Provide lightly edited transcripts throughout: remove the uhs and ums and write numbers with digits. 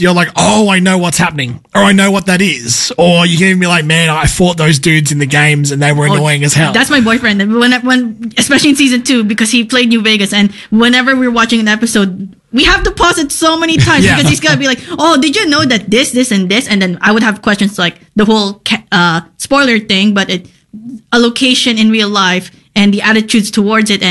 games, you're like, oh, I know what's happening, or I know what that is, or you can even be like, man, I fought those dudes in the games and they were annoying as hell. That's my boyfriend. And when especially in season 2, because he played New Vegas, and whenever we're watching an episode, we have to pause it so many times because he's gonna be like, oh, did you know that this, and this, and then I would have questions like the whole spoiler thing, but a location in real life and the attitudes towards it,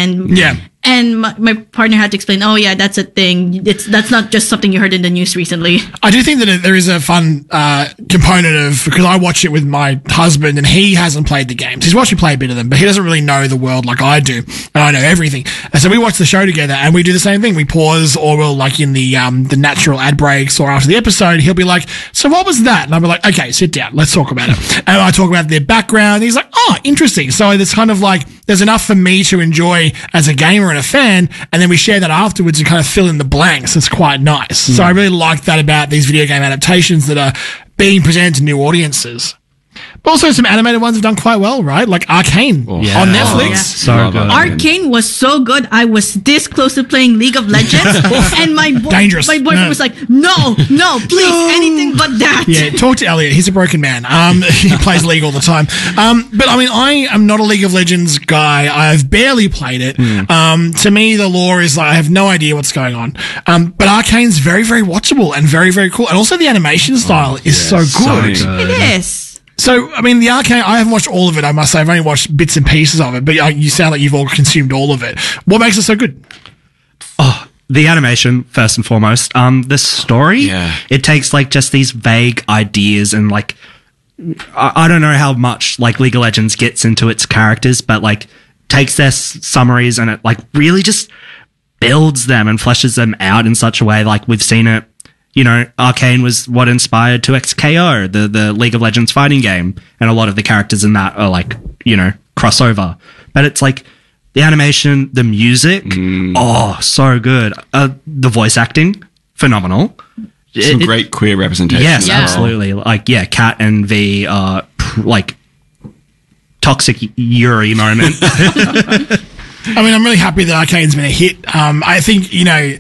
and my partner had to explain, oh yeah, that's a thing. That's not just something you heard in the news recently. I do think that there is a fun component of, because I watch it with my husband and he hasn't played the games. He's watched me play a bit of them, but he doesn't really know the world like I do, and I know everything. And so we watch the show together and we do the same thing. We pause, or we'll, like, in the natural ad breaks or after the episode, he'll be like, so what was that? And I'll be like, okay, sit down, let's talk about it. And I talk about their background, and he's like, oh, interesting. So it's kind of like, there's enough for me to enjoy as a gamer and a fan, and then we share that afterwards and kind of fill in the blanks. It's quite nice. So I really like that about these video game adaptations that are being presented to new audiences. But also some animated ones have done quite well, right? Like Arcane on Netflix. So good. Arcane was so good. I was this close to playing League of Legends, and my boyfriend was like, no, please, anything but that. Yeah, talk to Elliot. He's a broken man. He plays League all the time. But I mean, I am not a League of Legends guy. I've barely played it. To me, the lore is like, I have no idea what's going on. But Arcane's very, very watchable and very, very cool. And also the animation style is so good. It is. So, I mean, the Arcane, I haven't watched all of it, I must say. I've only watched bits and pieces of it, but you sound like you've all consumed all of it. What makes it so good? Oh, the animation, first and foremost. The story, it takes, like, just these vague ideas and, like, I don't know how much, like, League of Legends gets into its characters, but, like, takes their summaries and it, like, really just builds them and fleshes them out in such a way, like, we've seen it. You know, Arcane was what inspired 2XKO, the League of Legends fighting game, and a lot of the characters in that are like, you know, crossover. But it's like the animation, the music, so good. The voice acting, phenomenal. Some great queer representation. Yes, absolutely. Like, yeah, Kat and V are like toxic Yuri moment. I mean, I'm really happy that Arcane's been a hit. I think, you know,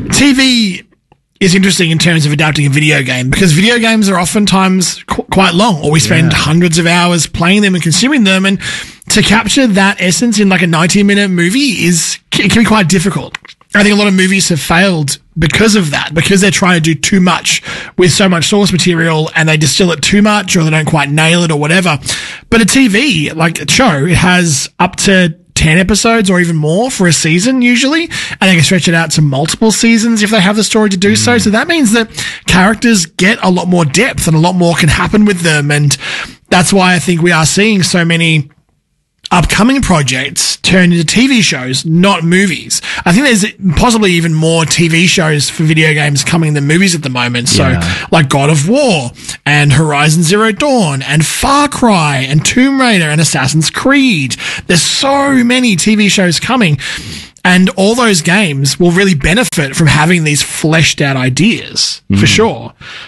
TV is interesting in terms of adapting a video game, because video games are oftentimes quite long, or we spend hundreds of hours playing them and consuming them, and to capture that essence in like a 90-minute movie can be quite difficult. I think a lot of movies have failed because of that, because they're trying to do too much with so much source material and they distill it too much, or they don't quite nail it or whatever. But a TV, like a show, it has up to 10 episodes or even more for a season usually, and they can stretch it out to multiple seasons if they have the story to do so. So that means that characters get a lot more depth and a lot more can happen with them, and that's why I think we are seeing so many upcoming projects turn into TV shows, not movies. I think there's possibly even more TV shows for video games coming than movies at the moment. So like God of War and Horizon Zero Dawn and Far Cry and Tomb Raider and Assassin's Creed. There's so many TV shows coming, and all those games will really benefit from having these fleshed out ideas for sure.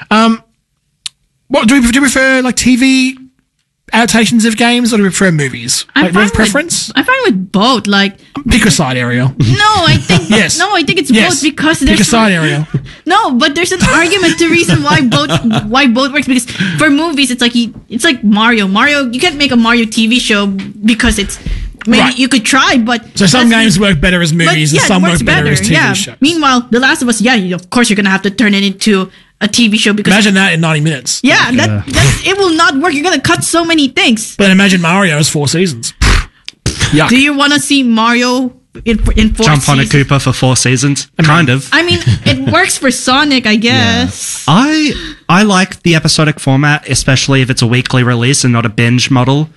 What do you prefer, like TV adaptations of games, or do you prefer movies? Do you have preference? I'm fine with both. Like, pick a side, Ariel. No, I think I think it's both, because there's pick a side, Ariel. No, but there's an argument to reason why both works, because for movies it's like Mario. You can't make a Mario TV show because it's maybe you could try, but so some games work better as movies and some work better as TV shows. Meanwhile, The Last of Us, of course you're gonna have to turn it into a TV show, because imagine that in 90 minutes. Yeah, it will not work. You're gonna cut so many things. But imagine Mario has 4 seasons. Yuck. Do you want to see Mario in 4 seasons? Jump on a Koopa for 4 seasons? Kind of. I mean, it works for Sonic, I guess. I like the episodic format, especially if it's a weekly release and not a binge model.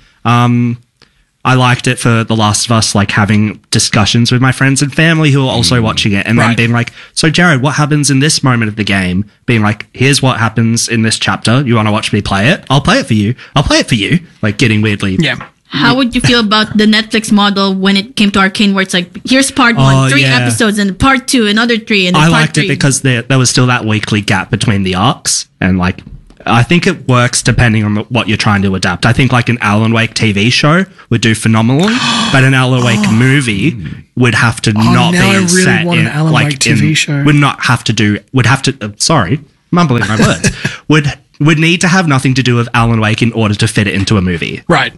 I liked it for The Last of Us, like having discussions with my friends and family who are also watching it, and then being like, so Jared, what happens in this moment of the game? Being like, here's what happens in this chapter. You want to watch me play it? I'll play it for you. Like getting weirdly. Yeah. How would you feel about the Netflix model when it came to Arcane, where it's like, here's part 1, 3 episodes, and part 2, another 3, and then part 3? I liked it because there was still that weekly gap between the arcs, and like, I think it works depending on what you're trying to adapt. I think like an Alan Wake TV show would do phenomenally, but an Alan Wake movie would have to not be set in, an Alan Wake TV show. Would have to mumbling my words, would need to have nothing to do with Alan Wake in order to fit it into a movie. Right.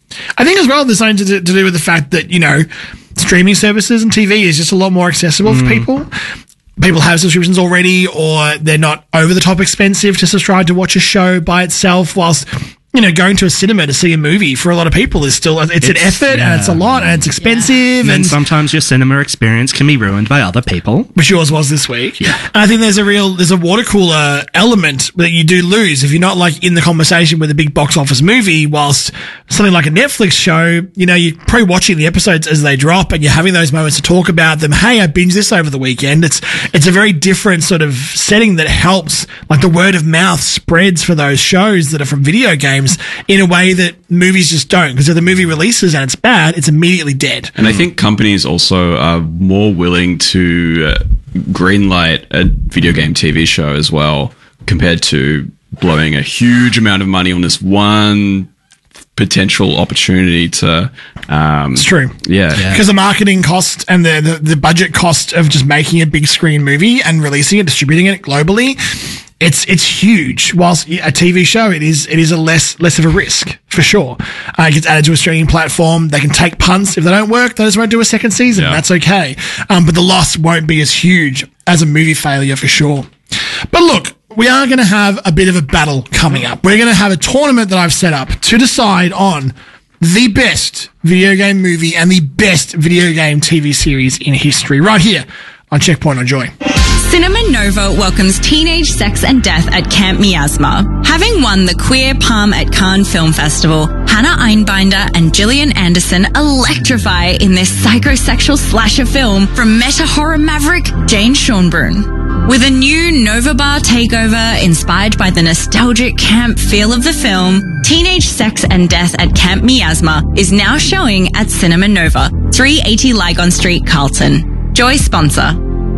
I think as well there's something to do with the fact that, you know, streaming services and TV is just a lot more accessible for people. People have subscriptions already, or they're not over the top expensive to subscribe to watch a show by itself, whilst, you know, going to a cinema to see a movie for a lot of people is still, it's an effort and it's a lot and it's expensive. And sometimes your cinema experience can be ruined by other people. Which yours was this week. Yeah. And I think there's a water cooler element that you do lose if you're not like in the conversation with a big box office movie, whilst something like a Netflix show, you know, you're probably watching the episodes as they drop and you're having those moments to talk about them. Hey, I binged this over the weekend. It's a very different sort of setting that helps, like the word of mouth spreads for those shows that are from video games in a way that movies just don't. Because if the movie releases and it's bad, it's immediately dead. And I think companies also are more willing to greenlight a video game TV show as well, compared to blowing a huge amount of money on this one potential opportunity to... it's true. Yeah. Because the marketing cost and the budget cost of just making a big screen movie and releasing it, distributing it globally, it's huge. Whilst a TV show, it is a less of a risk for sure. It gets added to a streaming platform. They can take punts. If they don't work, they just won't do a second season. Yeah. That's okay. But the loss won't be as huge as a movie failure for sure. But look, we are going to have a bit of a battle coming up. We're going to have a tournament that I've set up to decide on the best video game movie and the best video game TV series in history right here on Checkpoint on Joy. Cinema Nova welcomes teenage sex and death at Camp Miasma. Having won the Queer Palm at Cannes Film Festival, Hannah Einbinder and Gillian Anderson electrify in this psychosexual slasher film from meta-horror maverick Jane Schonbrun. With a new Nova Bar takeover inspired by the nostalgic camp feel of the film, Teenage Sex and Death at Camp Miasma is now showing at Cinema Nova, 380 Lygon Street, Carlton. Joy sponsor.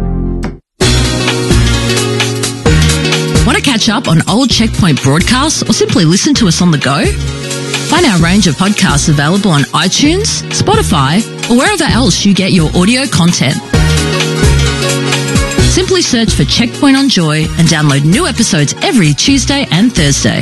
Want to catch up on old Checkpoint broadcasts or simply listen to us on the go? Find our range of podcasts available on iTunes, Spotify, or wherever else you get your audio content. Simply search for Checkpoint on Joy and download new episodes every Tuesday and Thursday.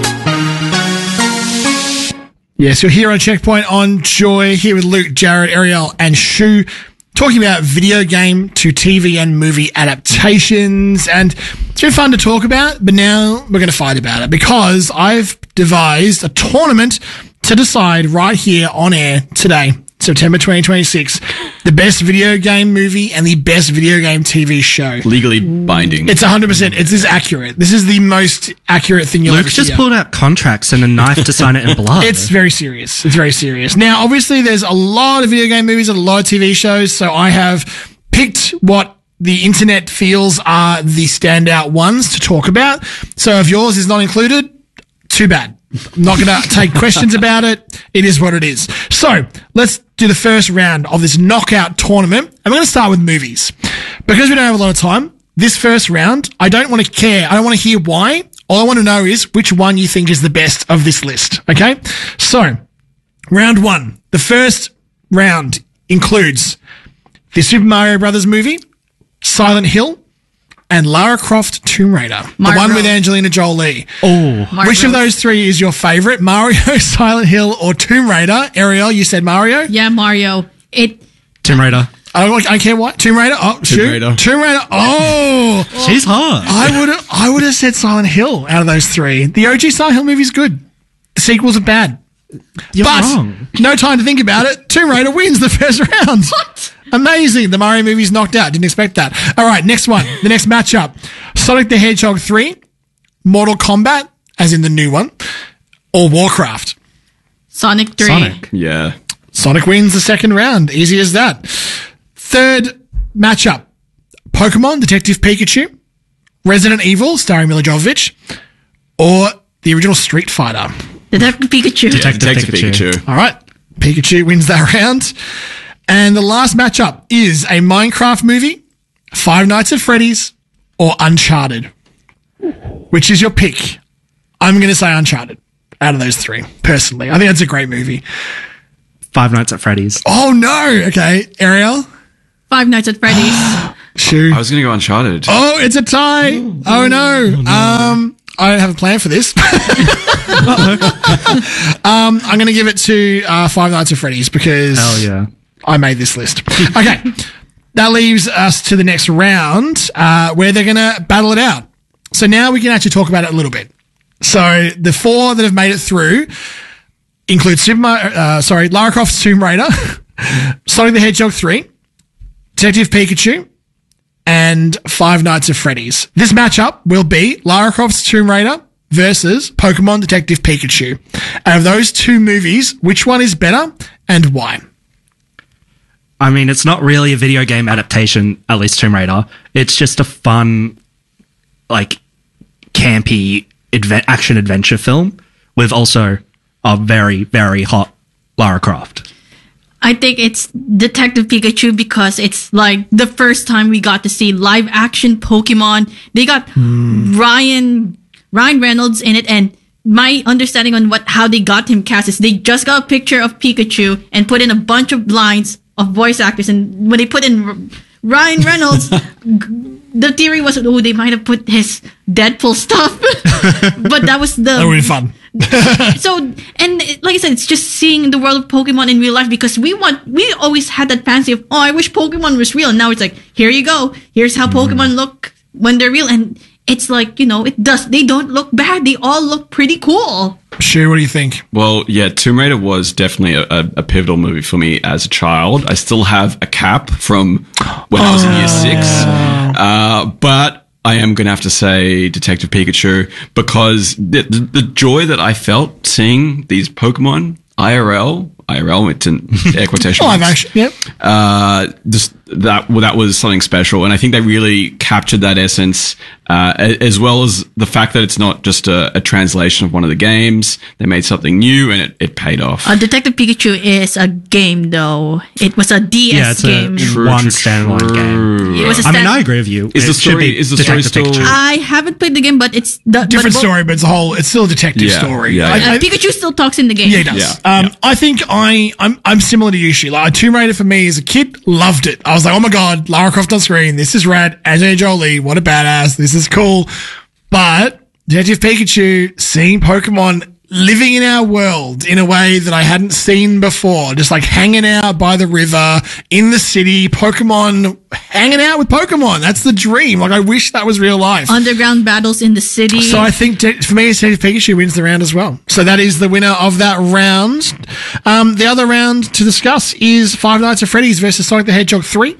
Yes, you're here on Checkpoint on Joy, here with Luke, Jared, Ariel, and Shu, talking about video game to TV and movie adaptations. And it's been fun to talk about, but now we're going to fight about it because I've devised a tournament to decide right here on air today, September 2026, the best video game movie and the best video game TV show. Legally binding. It's 100%. This is accurate. This is the most accurate thing you'll ever Luke hear. just pulled out contracts and a knife to sign it in blood. It's very serious. It's very serious. Now, obviously, there's a lot of video game movies and a lot of TV shows, so I have picked what the internet feels are the standout ones to talk about. So if yours is not included, too bad. I'm not going to take questions about it. It is what it is. So let's do the first round of this knockout tournament. And we're going to start with movies. Because we don't have a lot of time, this first round, I don't want to care. I don't want to hear why. All I want to know is which one you think is the best of this list. Okay? So, round one. The first round includes the Super Mario Brothers movie, Silent Hill, and Lara Croft Tomb Raider. The one with Angelina Jolie. Oh. Which of those three is your favourite? Mario, Silent Hill, or Tomb Raider? Ariel, you said Mario? Yeah, Mario. Tomb Raider. I don't care what. Tomb Raider? Oh, Tomb Raider. Tomb Raider. Oh. She's hot. I would have said Silent Hill out of those three. The OG Silent Hill movie's good. The sequels are bad. You're but wrong. no time to think about it. Tomb Raider wins the first round. What? Amazing. The Mario movie's knocked out. Didn't expect that. All right, next one. The next matchup. Sonic the Hedgehog 3, Mortal Kombat, as in the new one, or Warcraft. Sonic 3. Sonic. Yeah. Sonic wins the second round. Easy as that. Third matchup. Pokemon, Detective Pikachu, Resident Evil, starring Mila Jovovich, or the original Street Fighter. Detective Pikachu. Detective Pikachu. All right. Pikachu wins that round. And the last matchup is a Minecraft movie, Five Nights at Freddy's, or Uncharted. Which is your pick? I'm going to say Uncharted out of those three, personally. I think that's a great movie. Five Nights at Freddy's. Oh, no. Okay. Ariel? Five Nights at Freddy's. Shoo. I was going to go Uncharted. Oh, it's a tie. Oh no. I don't have a plan for this. I'm going to give it to Five Nights at Freddy's because Hell yeah. I made this list. Okay. That leaves us to the next round where they're going to battle it out. So now we can actually talk about it a little bit. So the four that have made it through include Lara Croft's Tomb Raider, Sonic the Hedgehog 3, Detective Pikachu, and Five Nights at Freddy's. This matchup will be Lara Croft's Tomb Raider versus Pokemon Detective Pikachu. Out of those two movies, which one is better and why? I mean, it's not really a video game adaptation, at least Tomb Raider. It's just a fun, like, campy action-adventure film with also a very, very hot Lara Croft. I think it's Detective Pikachu because it's like the first time we got to see live action Pokemon. They got Ryan Reynolds in it, and my understanding on how they got him cast is they just got a picture of Pikachu and put in a bunch of lines of voice actors, and when they put in Ryan Reynolds, the theory was, they might have put his Deadpool stuff, but that was That would be fun. So, and like I said, it's just seeing the world of Pokemon in real life because we always had that fancy of, I wish Pokemon was real. And now it's like, here you go. Here's how Pokemon look when they're real. And it's like, they don't look bad. They all look pretty cool. Sure, what do you think? Well, yeah, Tomb Raider was definitely a pivotal movie for me as a child. I still have a cap from when I was in year 6. But I am going to have to say Detective Pikachu because the joy that I felt seeing these Pokemon IRL, it's an air quotation. Live action, yep. Just that was something special. And I think they really captured that essence, as well as the fact that it's not just a translation of one of the games. They made something new and it paid off. Detective Pikachu is a game, though. It was a DS game. One standalone game. It was I agree with you. Is the story still... I haven't played the game, but it's different story, but it's still a detective story. Yeah. Pikachu still talks in the game. Yeah, he does. I think I'm similar to you, Sheila. Like, Tomb Raider for me as a kid, loved it. I was like, oh my god, Lara Croft on screen. This is rad. Angelina Jolie, what a badass. This is cool. But Detective Pikachu, seeing Pokemon living in our world in a way that I hadn't seen before, just like hanging out by the river in the city, Pokemon, hanging out with Pokemon. That's the dream. Like, I wish that was real life. Underground battles in the city. So I think for me, Detective Pikachu wins the round as well. So that is the winner of that round. The other round to discuss is Five Nights at Freddy's versus Sonic the Hedgehog 3.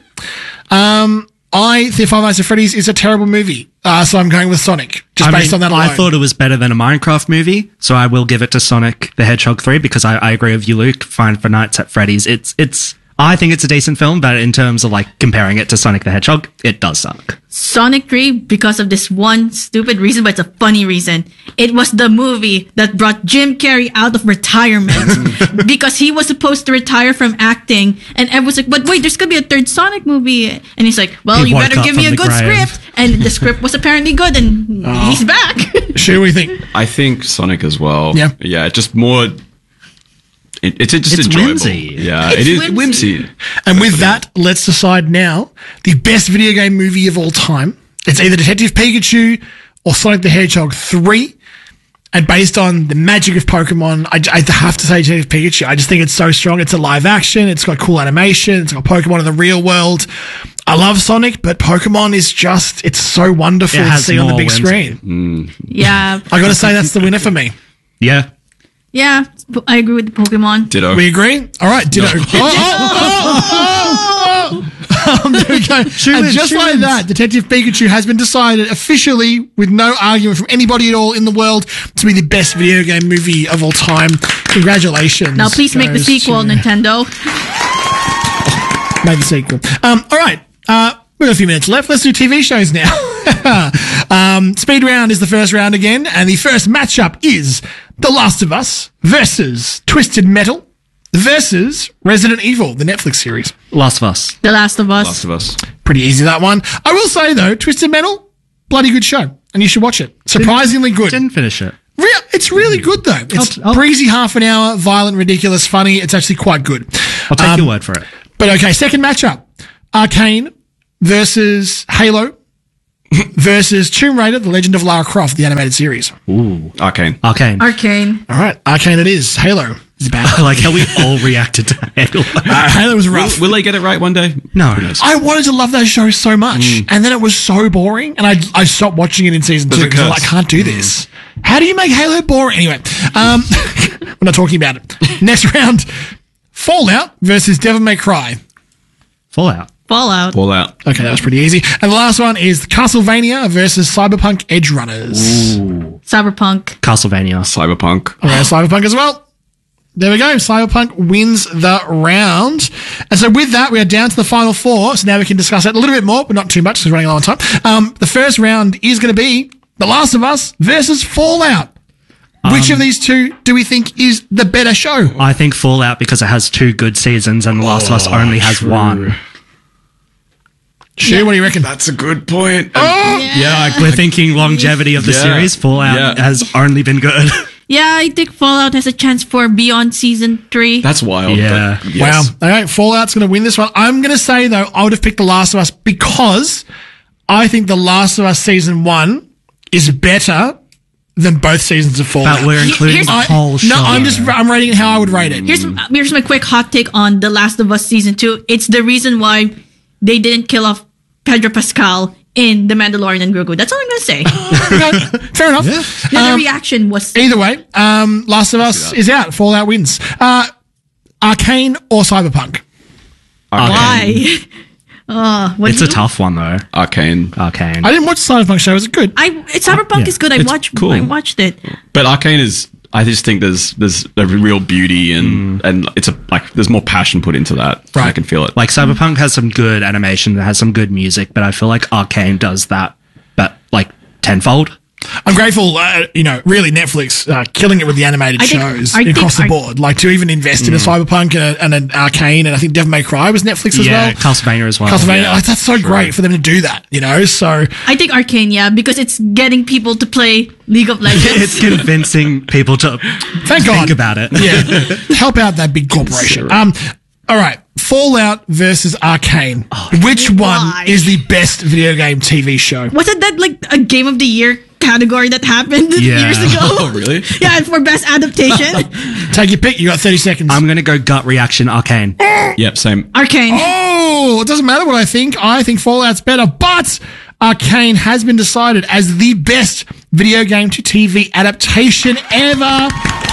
I think Five Nights at Freddy's is a terrible movie. So I'm going with Sonic, based on that alone. I thought it was better than a Minecraft movie, so I will give it to Sonic the Hedgehog 3 because I agree with you, Luke. Five Nights at Freddy's, I think it's a decent film, but in terms of like comparing it to Sonic the Hedgehog, it does suck. Sonic 3, because of this one stupid reason, but it's a funny reason. It was the movie that brought Jim Carrey out of retirement because he was supposed to retire from acting. And everyone's like, but wait, there's going to be a third Sonic movie. And he's like, well, you better give me a good script. And the script was apparently good and he's back. Sure, what do you think? I think Sonic as well. Yeah. Yeah, just more... It's enjoyable. Whimsy. Yeah, it is whimsy. And with that, let's decide now the best video game movie of all time. It's either Detective Pikachu or Sonic the Hedgehog 3. And based on the magic of Pokemon, I have to say Detective Pikachu. I just think it's so strong. It's a live action. It's got cool animation. It's got Pokemon in the real world. I love Sonic, but Pokemon is just, it's so wonderful to see on the big screen. Yeah. I got to say that's the winner for me. Yeah. Yeah, I agree with Pokemon. Ditto. We agree? All right, ditto. There we go. And just like that, Detective Pikachu has been decided officially, with no argument from anybody at all in the world, to be the best video game movie of all time. Congratulations. Now please make the sequel, Nintendo. Make the sequel. All right. We've got a few minutes left. Let's do TV shows now. Speed round is the first round again, and the first matchup is The Last of Us versus Twisted Metal versus Resident Evil, the Netflix series. Last of Us. The Last of Us. Last of Us. Pretty easy, that one. I will say, though, Twisted Metal, bloody good show, and you should watch it. Surprisingly good. Didn't finish it. It's really good, though. It's breezy half an hour, violent, ridiculous, funny. It's actually quite good. I'll take your word for it. But okay, second matchup. Arcane versus Halo versus Tomb Raider, The Legend of Lara Croft, the animated series. Arcane. Arcane. Arcane. All right, Arcane it is. Halo is bad. I like how we all reacted to Halo. Halo was rough. Will they get it right one day? No. Who knows? I wanted to love that show so much, and then it was so boring, and I stopped watching it in season 2 because I was like, I can't do this. How do you make Halo boring? Anyway, we're not talking about it. Next round, Fallout versus Devil May Cry. Fallout. Fallout. Fallout. Okay, that was pretty easy. And the last one is Castlevania versus Cyberpunk Edge Runners. Cyberpunk. Castlevania. Cyberpunk. Okay, Cyberpunk as well. There we go. Cyberpunk wins the round. And so with that, we are down to the final 4. So now we can discuss that a little bit more, but not too much because we're running a long time. The first round is going to be The Last of Us versus Fallout. Which of these two do we think is the better show? I think Fallout because it has 2 good seasons and The Last of Us only has 1. Sure, what do you reckon? That's a good point. We're thinking longevity of the Yeah. series. Fallout has only been good. Yeah, I think Fallout has a chance for beyond season 3. That's wild. Yeah. But yes. Wow. All right, Fallout's going to win this one. I'm going to say, though, I would have picked The Last of Us because I think The Last of Us Season 1 is better than both seasons of Fallout. But we're including Here's- the whole show. No, I'm rating it how I would rate it. Here's my quick hot take on The Last of Us season 2. It's the reason why they didn't kill off Pedro Pascal in The Mandalorian and Grogu. That's all I'm gonna say. Okay, fair enough. The reaction was Either way, Last of Us is out. Fallout wins. Arcane or Cyberpunk? why. It's a tough one though. Arcane. Arcane. I didn't watch the Cyberpunk show. Was it good? Cyberpunk is good. I cool. watched it. But Arcane is. I just think there's a real beauty and it's there's more passion put into that. Right. I can feel it. Like Cyberpunk has some good animation, it has some good music, but I feel like Arcane does that, but like tenfold. I'm grateful, really Netflix killing it with the animated shows across the board. Like to even invest in a Cyberpunk and an Arcane, and I think Devil May Cry was Netflix as well. Castlevania as well. Castlevania, Yeah, like, that's so great for them to do that, So I think Arcane, because it's getting people to play League of Legends. It's convincing people to thank God think about it. Yeah, help out that big corporation. All right, Fallout versus Arcane. Which one is the best video game TV show? Wasn't that like a Game of the Year category that happened years ago? Oh, really? Yeah, for best adaptation. Take your pick. You got 30 seconds. I'm gonna go gut reaction Arcane. Yep, same. Arcane. Oh, it doesn't matter what I think. I think Fallout's better, but Arcane has been decided as the best video game to TV adaptation ever.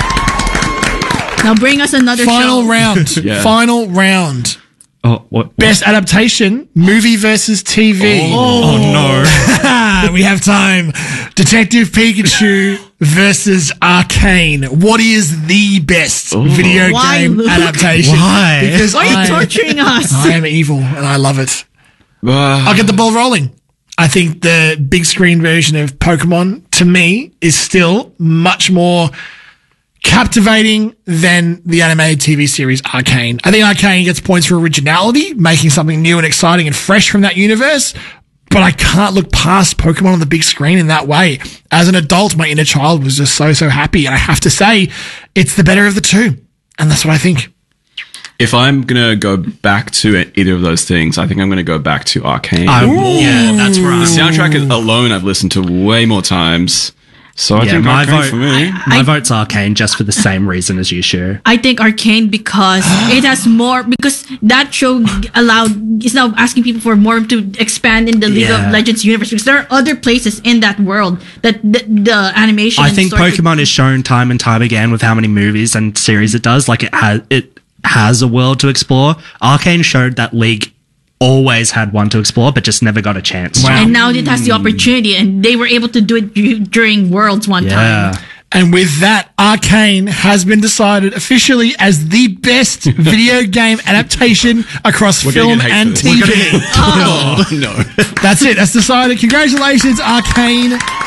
Now bring us another Final show. round. Yeah. Final round. Oh, what? Best adaptation, movie versus TV. Oh no. We have time. Detective Pikachu versus Arcane. What is the best video Why, game Luke? adaptation? Why? Because Why are you torturing us? I am evil and I love it. I'll get the ball rolling. I think the big screen version of Pokemon, to me, is still much more captivating than the animated TV series Arcane. I think Arcane gets points for originality, making something new and exciting and fresh from that universe, but I can't look past Pokemon on the big screen in that way. As an adult, my inner child was just so happy, and I have to say, it's the better of the two, and that's what I think. If I'm going to go back to either of those things, I think I'm going to go back to Arcane. Yeah, that's right. The soundtrack alone I've listened to way more times. So I think my Arcane vote for me. My vote's Arcane just for the same reason as you, Shu. I think Arcane because it has more, because that show is now asking people for more to expand in the League of Legends universe, because there are other places in that world that the animation I and think story Pokemon is shown time and time again with how many movies and series it does. Like it has a world to explore. Arcane showed that League always had one to explore, but just never got a chance. Wow. and now it has the opportunity, and they were able to do it during Worlds one time. And with that, Arcane has been decided officially as the best video game adaptation across film and TV. Oh, no. That's it. That's decided. Congratulations, Arcane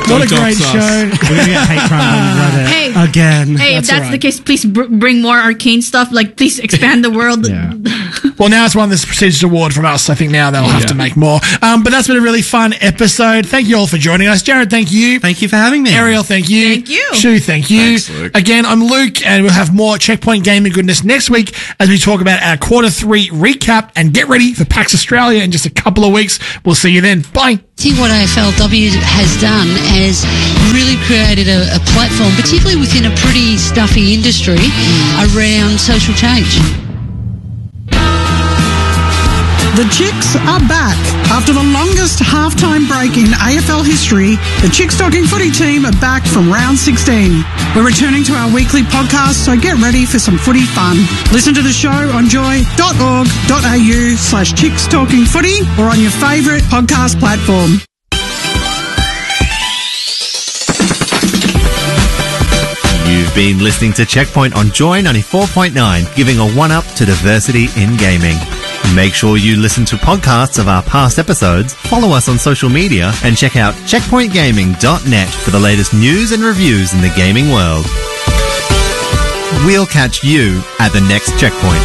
What a great show. We're going to get hate crime on Reddit Hey. again. Hey, if that's the case, please bring more arcane stuff. Like, please expand the world. Yeah. Well, now it's won this prestigious award from us. I think now they'll have to make more. But that's been a really fun episode. Thank you all for joining us. Jared, thank you. Thank you for having me. Ariel, thank you. Thank you. Shu, thank you. Thanks, Luke. Again, I'm Luke, and we'll have more Checkpoint Gaming goodness next week as we talk about our Q3 recap and get ready for PAX Australia in just a couple of weeks. We'll see you then. Bye. I think what AFLW has done is really created a platform, particularly within a pretty stuffy industry, around social change. The Chicks are back. After the longest halftime break in AFL history, the Chicks Talking Footy team are back from round 16. We're returning to our weekly podcast, so get ready for some footy fun. Listen to the show on joy.org.au/Chicks Talking Footy or on your favourite podcast platform. You've been listening to Checkpoint on Joy 94.9, giving a one-up to diversity in gaming. Make sure you listen to podcasts of our past episodes, follow us on social media, and check out checkpointgaming.net for the latest news and reviews in the gaming world. We'll catch you at the next Checkpoint.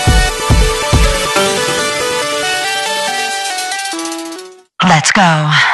Let's go.